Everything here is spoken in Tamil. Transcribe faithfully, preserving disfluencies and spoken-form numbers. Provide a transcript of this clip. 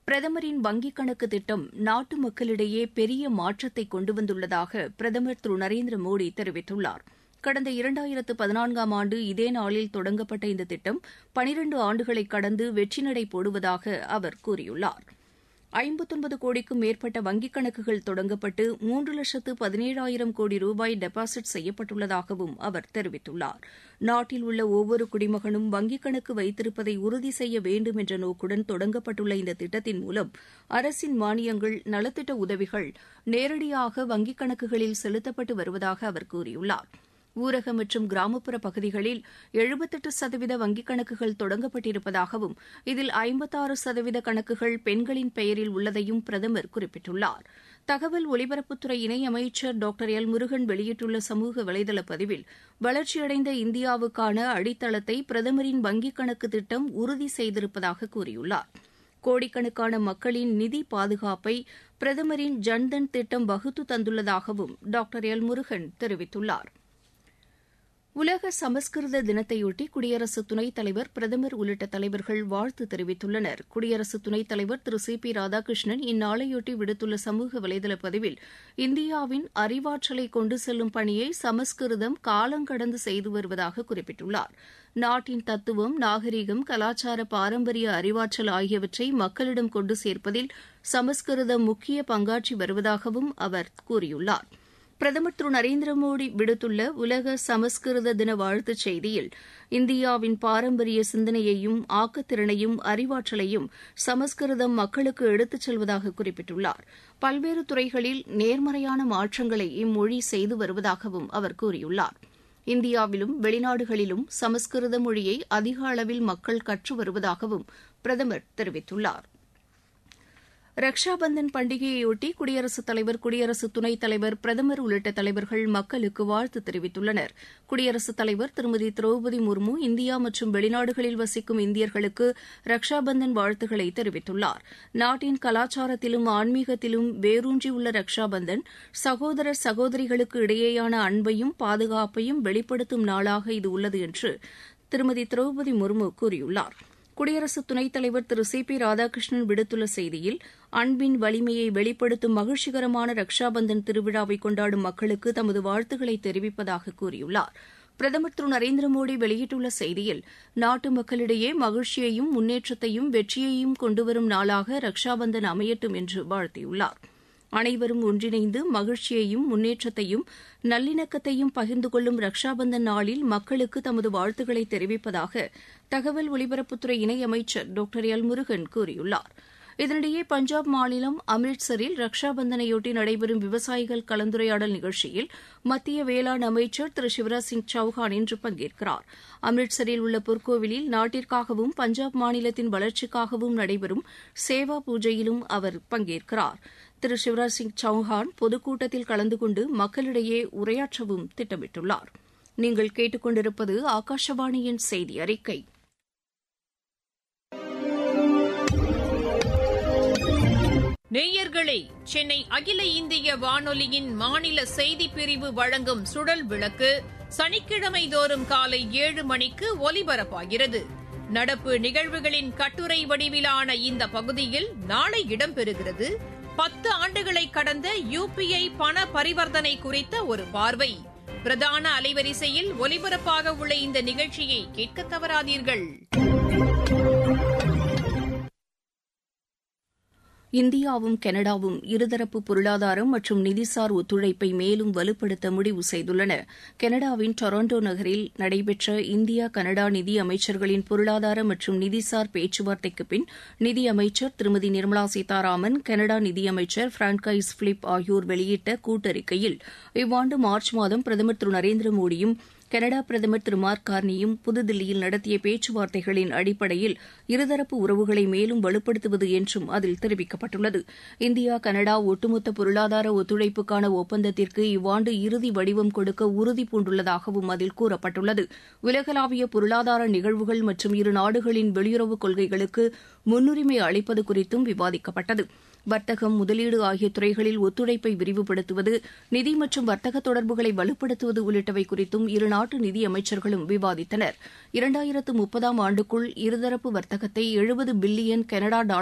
பிரதமரின் வங்கிக் கணக்கு திட்டம் நாட்டு மக்களிடையே பெரிய மாற்றத்தை கொண்டு வந்துள்ளதாக பிரதமர் திரு நரேந்திர மோடி தெரிவித்துள்ளார். கடந்த இரண்டாயிரத்து பதினான்காம் ஆண்டு இதே நாளில் தொடங்கப்பட்ட இந்த திட்டம் பனிரண்டு ஆண்டுகளை கடந்து வெற்றிநடை போடுவதாக அவர் கூறியுள்ளார். ஐம்பத்தொன்பது கோடிக்கும் மேற்பட்ட வங்கிக் கணக்குகள் தொடங்கப்பட்டு மூன்று லட்சத்து பதினேழாயிரம் கோடி ரூபாய் டெபாசிட் செய்யப்பட்டுள்ளதாகவும் அவர் தெரிவித்துள்ளார். நாட்டில் உள்ள ஒவ்வொரு குடிமகனும் வங்கிக் கணக்கு வைத்திருப்பதை உறுதி செய்ய வேண்டும் என்ற நோக்குடன் தொடங்கப்பட்டுள்ள இந்த திட்டத்தின் மூலம் அரசின் மானியங்கள், நலத்திட்ட உதவிகள் நேரடியாக வங்கிக் கணக்குகளில் செலுத்தப்பட்டு வருவதாக அவர் கூறியுள்ளார். ஊரக மற்றும் கிராமப்புற பகுதிகளில் எழுபத்தெட்டு சதவீத வங்கிக் கணக்குகள் தொடங்கப்பட்டிருப்பதாகவும் இதில் ஐம்பத்தாறு சதவீத கணக்குகள் பெண்களின் பெயரில் உள்ளதையும் பிரதமர் குறிப்பிட்டுள்ளார். தகவல் ஒலிபரப்புத்துறை இணையமைச்சர் டாக்டர் எல் முருகன் வெளியிட்டுள்ள சமூக வலைதள பதிவில் வளர்ச்சியடைந்த இந்தியாவுக்கான அடித்தளத்தை பிரதமரின் வங்கிக் கணக்கு திட்டம் உறுதி செய்திருப்பதாக கூறியுள்ளார். கோடிக்கணக்கான மக்களின் நிதி பாதுகாப்பை பிரதமரின் ஜன்தன் திட்டம் வகுத்து தந்துள்ளதாகவும் டாக்டர் எல் முருகன் தெரிவித்துள்ளார். உலக சமஸ்கிருத தினத்தையொட்டி குடியரசு துணைத் தலைவர், பிரதமர் உள்ளிட்ட தலைவர்கள் வாழ்த்து தெரிவித்துள்ளனர். குடியரசு துணைத் தலைவர் திரு சி பி ராதாகிருஷ்ணன் இந்நாளையொட்டி விடுத்துள்ள சமூக வலைதள பதிவில் இந்தியாவின் அறிவாற்றலை கொண்டு செல்லும் பணியை சமஸ்கிருதம் காலங்கடந்து செய்து வருவதாக குறிப்பிட்டுள்ளார். நாட்டின் தத்துவம், நாகரீகம், கலாச்சார பாரம்பரிய அறிவாற்றல் ஆகியவற்றை மக்களிடம் கொண்டு சேர்ப்பதில் சமஸ்கிருதம் முக்கிய பங்காற்றி வருவதாகவும் அவர் கூறியுள்ளார். பிரதமர் திரு நரேந்திர மோடி விடுத்துள்ள உலக சமஸ்கிருத தின வாழ்த்துச் செய்தியில் இந்தியாவின் பாரம்பரிய சிந்தனையையும் ஆக்கத்திறனையும் அறிவாற்றலையும் சமஸ்கிருதம் மக்களுக்கு எடுத்துச் செல்வதாக குறிப்பிட்டுள்ளார். பல்வேறு துறைகளில் நேர்மறையான மாற்றங்களை இம்மொழி செய்து வருவதாகவும் அவர் கூறியுள்ளார். இந்தியாவிலும் வெளிநாடுகளிலும் சமஸ்கிருத மொழியை அதிக அளவில் மக்கள் கற்று வருவதாகவும் பிரதமர் தெரிவித்துள்ளார். ரக்ஷாபந்தன் பண்டிகையையொட்டி குடியரசுத் தலைவர், குடியரசு துணைத் தலைவர், பிரதமர் உள்ளிட்ட தலைவர்கள் மக்களுக்கு வாழ்த்து தெரிவித்துள்ளனர். குடியரசுத் தலைவர் திருமதி திரௌபதி முர்மு இந்தியா மற்றும் வெளிநாடுகளில் வசிக்கும் இந்தியர்களுக்கு ரக்ஷாபந்தன் வாழ்த்துக்களை தெரிவித்துள்ளார். நாட்டின் கலாச்சாரத்திலும் ஆன்மீகத்திலும் வேரூன்றியுள்ள ரக்ஷாபந்தன் சகோதரர் சகோதரிகளுக்கு இடையேயான அன்பையும் பாதுகாப்பையும் வெளிப்படுத்தும் நாளாக இது உள்ளது என்று திருமதி திரௌபதி முர்மு கூறியுள்ளார். குடியரசு துணைத் தலைவர் திரு சி பி ராதாகிருஷ்ணன் விடுத்துள்ள செய்தியில் அன்பின் வலிமையை வெளிப்படுத்தும் மகிழ்ச்சிகரமான ரக்ஷாபந்தன் திருவிழாவை கொண்டாடும் மக்களுக்கு தமது வாழ்த்துக்களை தெரிவிப்பதாக கூறியுள்ளார். பிரதமர் திரு நரேந்திர மோடி வெளியிட்டுள்ள செய்தியில் நாட்டு மக்களிடையே மகிழ்ச்சியையும் முன்னேற்றத்தையும் வெற்றியையும் கொண்டுவரும் நாளாக ரக்ஷாபந்தன் அமையட்டும் என்று வாழ்த்தியுள்ளார். அனைவரும் ஒன்றிணைந்து மகிழ்ச்சியையும் முன்னேற்றத்தையும் நல்லிணக்கத்தையும் பகிர்ந்து கொள்ளும் ரக்ஷாபந்தன் நாளில் மக்களுக்கு தமது வாழ்த்துக்களை தெரிவிப்பதாக தகவல் ஒலிபரப்புத்துறை இணையமைச்சர் டாக்டர் எல் முருகன் கூறியுள்ளார். இதனிடையே பஞ்சாப் மாநிலம் அம்ரிட்சரில் ரக்ஷாபந்தனையொட்டி நடைபெறும் விவசாயிகள் கலந்துரையாடல் நிகழ்ச்சியில் மத்திய வேளாண் அமைச்சர் திரு சிவராஜ் சிங் சௌஹான் இன்று பங்கேற்கிறார். அம்ரிட்சரில் உள்ள பொற்கோவிலில் நாட்டிற்காகவும் பஞ்சாப் மாநிலத்தின் வளர்ச்சிக்காகவும் நடைபெறும் சேவா பூஜையிலும் அவர் பங்கேற்கிறார். திரு சிவராஜ் சிங் சௌஹான் பொதுக்கூட்டத்தில் கலந்து கொண்டு மக்களிடையே உரையாற்றவும் திட்டமிட்டுள்ளார். நீங்கள் கேட்டுக் கொண்டிருப்பது ஆகாஷவாணியின் செய்தி அறிக்கை. நேயர்களே, சென்னை அகில இந்திய வானொலியின் மாநில செய்திப் பிரிவு வழங்கும் சுழல் விளக்கு சனிக்கிழமை தோறும் காலை ஏழு மணிக்கு ஒலிபரப்பாகிறது. நடப்பு நிகழ்வுகளின் கட்டுரை வடிவிலான இந்த பகுதியில் நாளை இடம்பெறுகிறது. பத்து ஆண்டுகளை கடந்த யுபிஐ பண பரிவர்த்தனை குறித்த ஒரு பார்வை. பிரதான அலைவரிசையில் ஒலிபரப்பாக உள்ள இந்த நிகழ்ச்சியை கேட்க தவறாதீர்கள். இந்தியாவும் கனடாவும் இருதரப்பு பொருளாதாரம் மற்றும் நிதிசார் ஒத்துழைப்பை மேலும் வலுப்படுத்த முடிவு செய்துள்ளன. கனடாவின் டொரண்டோ நகரில் நடைபெற்ற இந்தியா கனடா நிதி அமைச்சர்களின் பொருளாதார மற்றும் நிதிசார் பேச்சுவார்த்தைக்கு பின் நிதியமைச்சர் திருமதி நிர்மலா சீதாராமன், கனடா நிதியமைச்சர் பிரான்காய்ஸ் பிலிப் ஆகியோர் வெளியிட்ட கூட்டறிக்கையில் இவ்வாண்டு மார்ச் மாதம் பிரதமர் திரு நரேந்திர மோடியும் கனடா பிரதமர் திரு மார்க் கார்னியும் புதுதில்லியில் நடத்திய பேச்சுவார்த்தைகளின் அடிப்படையில் இருதரப்பு உறவுகளை மேலும் வலுப்படுத்துவது என்றும் அதில் தெரிவிக்கப்பட்டுள்ளது. இந்தியா கனடா ஒட்டுமொத்த பொருளாதார ஒத்துழைப்புக்கான ஒப்பந்தத்திற்கு இவ்வாண்டு இறுதி வடிவம் கொடுக்க உறுதி பூண்டுள்ளதாகவும் அதில் கூறப்பட்டுள்ளது. உலகளாவிய பொருளாதார நிகழ்வுகள் மற்றும் இரு நாடுகளின் வெளியுறவுக் கொள்கைகளுக்கு முன்னுரிமை அளிப்பது குறித்தும் விவாதிக்கப்பட்டது. வர்த்தகம், முதலீடு ஆகிய துறைகளில் ஒத்துழைப்பை விரிவுபடுத்துவது, நிதி மற்றும் வர்த்தக தொடர்புகளை வலுப்படுத்துவது உள்ளிட்டவை குறித்தும் இரு நாட்டு நிதி அமைச்சர்களும் விவாதித்தனர். இரண்டாயிரத்து முப்பதாம் ஆண்டுக்குள் இருதரப்பு வர்த்தகத்தை எழுபது பில்லியன் கனடா டாலர்